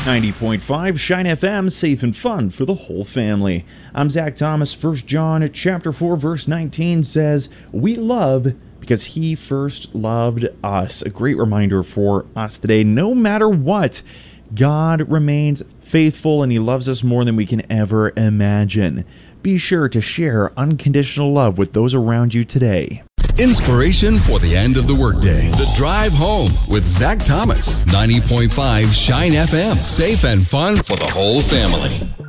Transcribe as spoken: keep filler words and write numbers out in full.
ninety point five Shine F M, safe and fun for the whole family. I'm Zach Thomas. First John chapter four verse nineteen says, "We love because he first loved us." A great reminder for us today. No matter what, God remains faithful and he loves us more than we can ever imagine. Be sure to share unconditional love with those around you today. Inspiration for the end of the workday. The Drive Home with Zach Thomas. ninety point five Shine F M. Safe and fun for the whole family.